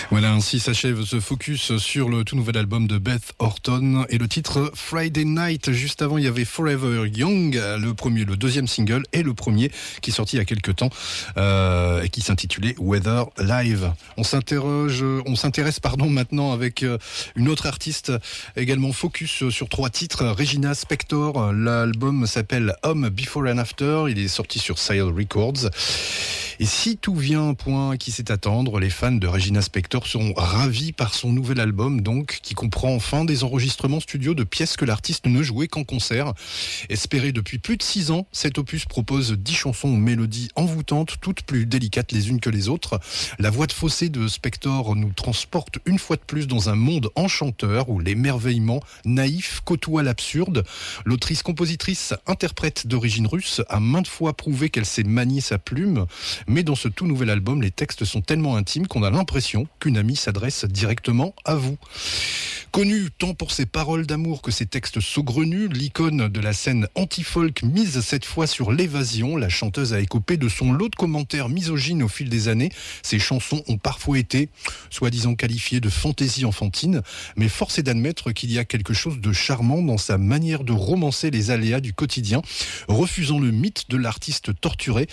Voilà, ainsi s'achève ce focus sur le tout nouvel album de Beth Orton et le titre Friday Night. Juste avant, il y avait Forever Young, le deuxième single et le premier qui est sorti il y a quelques temps et qui s'intitulait Weather Live. On s'intéresse maintenant avec une autre artiste également focus sur 3 titres, Regina Spektor. L'album s'appelle Home Before and After. Il est sorti sur Sire Records. Et si tout vient à un point qui sait attendre, les fans de Regina Spektor seront ravis par son nouvel album, donc, qui comprend enfin des enregistrements studio de pièces que l'artiste ne jouait qu'en concert. Espéré depuis plus de 6 ans, cet opus propose 10 chansons aux mélodies envoûtantes, toutes plus délicates les unes que les autres. La voix de fausset de Spektor nous transporte une fois de plus dans un monde enchanteur où l'émerveillement naïf côtoie l'absurde. L'autrice-compositrice, interprète d'origine russe, a maintes fois prouvé qu'elle sait manier sa plume. Mais dans ce tout nouvel album, les textes sont tellement intimes qu'on a l'impression qu'une amie s'adresse directement à vous. Connue tant pour ses paroles d'amour que ses textes saugrenus, l'icône de la scène anti-folk mise cette fois sur l'évasion, la chanteuse a écopé de son lot de commentaires misogynes au fil des années. Ses chansons ont parfois été, soi-disant qualifiées de fantaisie enfantine, mais force est d'admettre qu'il y a quelque chose de charmant dans sa manière de romancer les aléas du quotidien. Refusant le mythe de l'artiste torturé,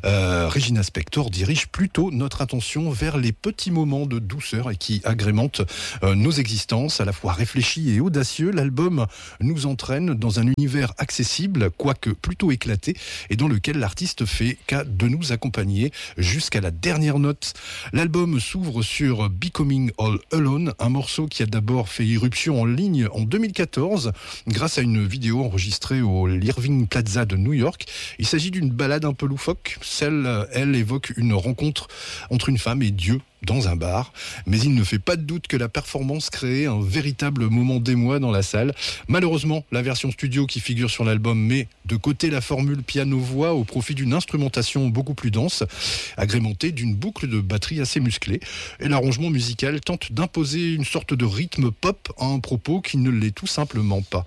Regina Spektor dirige plutôt notre attention vers les petits moments de douceur et qui agrémentent nos existences. À la fois réfléchi et audacieux, l'album nous entraîne dans un univers accessible, quoique plutôt éclaté, et dans lequel l'artiste fait cas de nous accompagner jusqu'à la dernière note. L'album s'ouvre sur Becoming All Alone, un morceau qui a d'abord fait irruption en ligne en 2014 grâce à une vidéo enregistrée au l'Irving Plaza de New York. Il s'agit d'une balade un peu loufoque. Elle évoque une rencontre entre une femme et Dieu dans un bar, mais il ne fait pas de doute que la performance crée un véritable moment d'émoi dans la salle. Malheureusement, la version studio qui figure sur l'album met de côté la formule piano-voix au profit d'une instrumentation beaucoup plus dense, agrémentée d'une boucle de batterie assez musclée. Et l'arrangement musical tente d'imposer une sorte de rythme pop à un propos qui ne l'est tout simplement pas.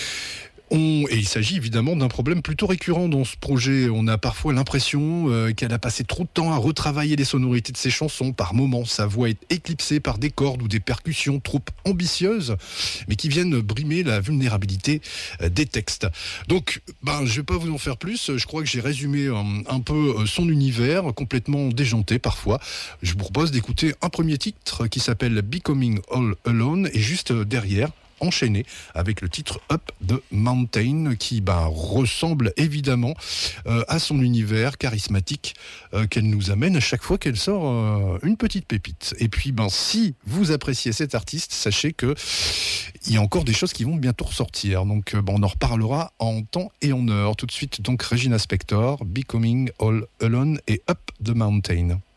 Et il s'agit évidemment d'un problème plutôt récurrent dans ce projet. On a parfois l'impression qu'elle a passé trop de temps à retravailler les sonorités de ses chansons. Par moments, sa voix est éclipsée par des cordes ou des percussions trop ambitieuses, mais qui viennent brimer la vulnérabilité des textes. Donc, je vais pas vous en faire plus. Je crois que j'ai résumé un peu son univers, complètement déjanté parfois. Je vous propose d'écouter un premier titre qui s'appelle Becoming All Alone, et juste derrière, enchaîné avec le titre Up the Mountain qui ressemble évidemment à son univers charismatique qu'elle nous amène à chaque fois qu'elle sort une petite pépite. Et puis si vous appréciez cet artiste, sachez que il y a encore des choses qui vont bientôt ressortir. Donc on en reparlera en temps et en heure. Tout de suite donc Regina Spektor, Becoming All Alone et Up the Mountain.